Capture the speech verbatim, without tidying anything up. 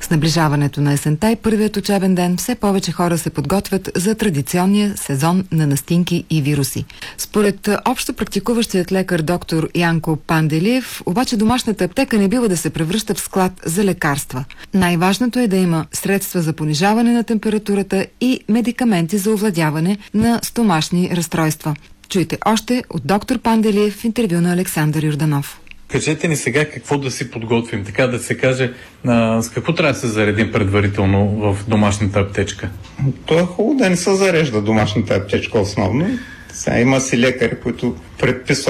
С наближаването на есента и първият учебен ден все повече хора се подготвят за традиционния сезон на настинки и вируси. Според общо практикуващият лекар доктор Янко Панделиев, обаче домашната аптека не бива да се превръща в склад за лекарства. Най-важното е да има средства за понижаване на температурата и медикаменти за овладяване на стомашни разстройства. Чуйте още от доктор Панделиев в интервю на Александър Йорданов. Кажете ни сега какво да си подготвим, така да се каже, а, с какво трябва да се заредим предварително в домашната аптечка? То е хубаво да не се зарежда домашната аптечка основно. Сега има си лекари, които предписват